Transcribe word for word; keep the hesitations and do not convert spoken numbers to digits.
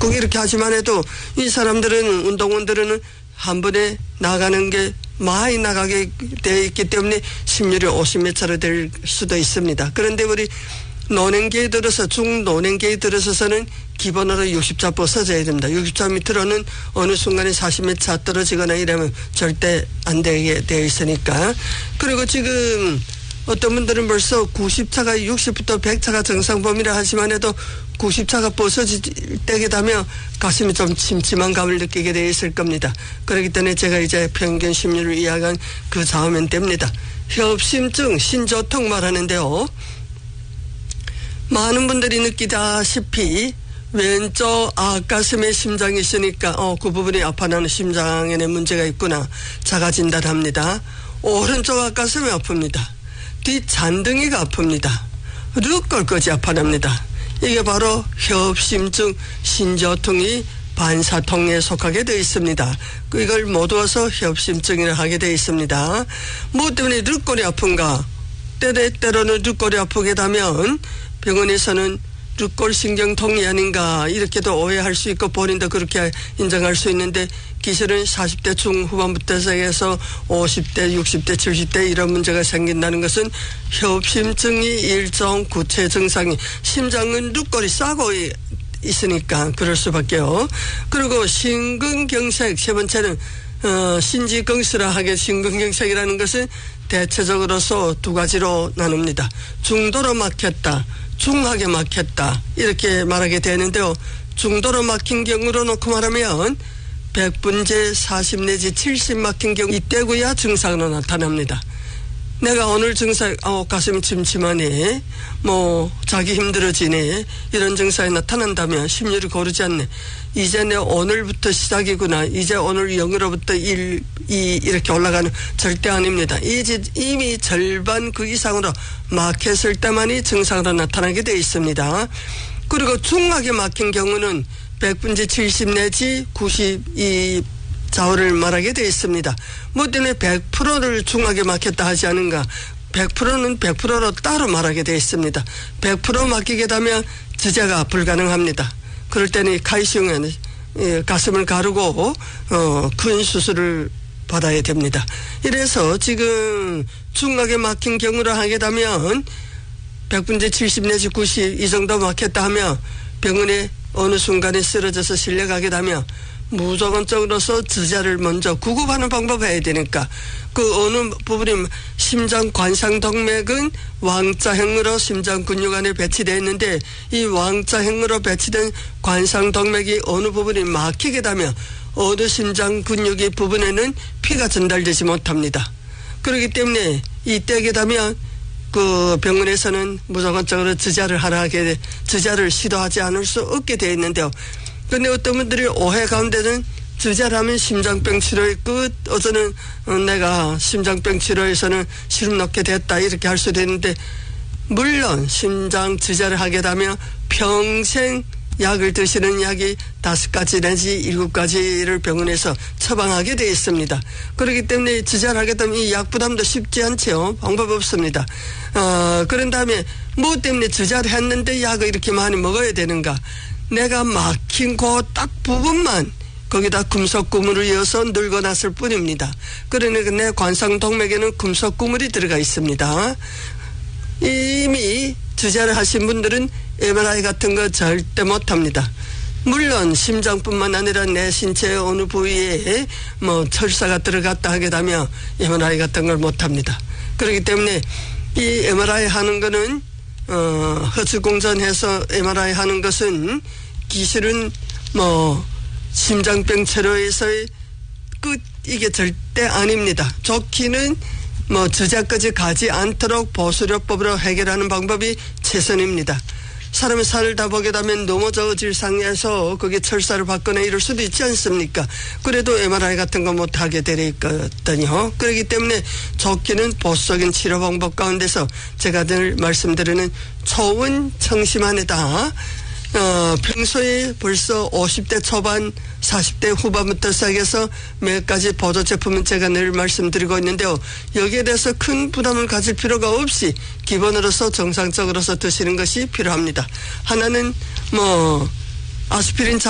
꾹꾹 이렇게 하지만 해도 이 사람들은, 운동원들은 한 번에 나가는 게 많이 나가게 되어 있기 때문에 심률이 오십 몇 차로 될 수도 있습니다. 그런데 우리 노년기에 들어서, 중노년기에 들어서서는 기본으로 육십 차 벗어져야 됩니다. 육십 차 밑으로는 어느 순간에 사십 몇 차 떨어지거나 이러면 절대 안 되게 되어 있으니까. 그리고 지금 어떤 분들은 벌써 구십 차가 육십부터 백 차가 정상 범위라 하지만 해도 구십 차가 벗어질 때게 되면 가슴이 좀 침침한 감을 느끼게 되어 있을 겁니다. 그렇기 때문에 제가 이제 평균 심률을 이야기한 그 다음엔 됩니다. 협심증, 신조통 말하는데요. 많은 분들이 느끼다시피 왼쪽 앞가슴에 심장이 있으니까 어, 그 부분이 아파나는 심장에 문제가 있구나 자가진단을 합니다. 오른쪽 앞가슴이 아픕니다. 뒷잔등이가 아픕니다. 룻골까지 아파납니다. 이게 바로 협심증, 신조통이 반사통에 속하게 되어 있습니다. 이걸 모두어서 협심증이라 하게 되어 있습니다. 뭐 때문에 룻골이 아픈가? 때때로는 룻골이 아프게 되면 병원에서는 룻골신경통이 아닌가 이렇게도 오해할 수 있고 본인도 그렇게 인정할 수 있는데 기술은 사십 대 중후반부터 시작해서 오십 대, 육십 대, 칠십 대 이런 문제가 생긴다는 것은 협심증이 일종 구체 증상이 심장은 룻골이 싸고 있으니까 그럴 수밖에요. 그리고 심근경색 세 번째는 어, 신지경스라 하게 심근경색이라는 것은 대체적으로서 두 가지로 나눕니다. 중도로 막혔다. 중하게 막혔다 이렇게 말하게 되는데요. 중도로 막힌 경우로 놓고 말하면 백 분째 사십 내지 칠십 막힌 경우 이때구야 증상으로 나타납니다. 내가 오늘 증상 어, 가슴이 침침하네 뭐 자기 힘들어지네 이런 증상이 나타난다면 심률이 고르지 않네. 이제 내 오늘부터 시작이구나. 이제 오늘 영으로부터 일, 이 이렇게 올라가는 절대 아닙니다. 이제 이미 절반 그 이상으로 막혔을 때만이 증상으로 나타나게 되어 있습니다. 그리고 중하게 막힌 경우는 백 분째 칠십 내지 구십 이 좌우를 말하게 되어 있습니다. 뭐 때문에 백 퍼센트를 중하게 막혔다 하지 않은가. 백 퍼센트는 백 퍼센트로 따로 말하게 되어 있습니다. 백 퍼센트 막히게 되면 지제가 불가능합니다. 그럴 때는 카이시움에 가슴을 가르고 어, 큰 수술을 받아야 됩니다. 이래서 지금 중하게 막힌 경우를 하게 되면 백 분째 칠십 내지 구십 이 정도 막혔다 하면 병원에 어느 순간에 쓰러져서 실려가게 되면 무조건적으로서 지자를 먼저 구급하는 방법을 해야 되니까 그 어느 부분이 심장 관상동맥은 왕자형으로 심장 근육 안에 배치되어 있는데 이 왕자형으로 배치된 관상동맥이 어느 부분이 막히게 되면 어느 심장 근육의 부분에는 피가 전달되지 못합니다. 그렇기 때문에 이때게 되면 그 병원에서는 무조건적으로 지자를 하라 하게 지자를 시도하지 않을 수 없게 되어 있는데요. 그런데 어떤 분들이 오해 가운데는 지자를 하면 심장병 치료의 끝, 어제는 내가 심장병 치료에서는 시름 넣게 됐다 이렇게 할 수도 있는데 물론 심장 지자를 하게 되면 평생 약을 드시는 약이 다섯 가지 내지 일곱 가지를 병원에서 처방하게 되어 있습니다. 그렇기 때문에 지자를 하게 되면 이 약 부담도 쉽지 않죠. 방법 없습니다. 어, 그런 다음에 뭐 때문에 지자를 했는데 약을 이렇게 많이 먹어야 되는가. 내가 막힌 그 딱 부분만 거기다 금속 구물을 이어서 늙어놨을 뿐입니다. 그러니까 내 관상동맥에는 금속 구물이 들어가 있습니다. 이미 주자를 하신 분들은 엠알아이 같은 거 절대 못합니다. 물론 심장뿐만 아니라 내 신체의 어느 부위에 뭐 철사가 들어갔다 하게 되면 엠알아이 같은 걸 못합니다. 그렇기 때문에 이 엠알아이 하는 거는 어, 허수공전해서 엠알아이 하는 것은 기술은 뭐 심장병 치료에서의 끝 이게 절대 아닙니다. 좋기는 뭐 주자까지 가지 않도록 보수료법으로 해결하는 방법이 최선입니다. 사람이 살다 보게 되면 넘어져질 상해서 거기에 철사를 받거나 이럴 수도 있지 않습니까? 그래도 엠알아이 같은 거 못하게 되거든요. 그렇기 때문에 좋기는 보수적인 치료 방법 가운데서 제가 늘 말씀드리는 초운 청심환에다 어, 평소에 벌써 오십 대 초반 사십 대 후반부터 시작해서 몇 가지 보조 제품은 제가 늘 말씀드리고 있는데요. 여기에 대해서 큰 부담을 가질 필요가 없이 기본으로서 정상적으로서 드시는 것이 필요합니다. 하나는 뭐 아스피린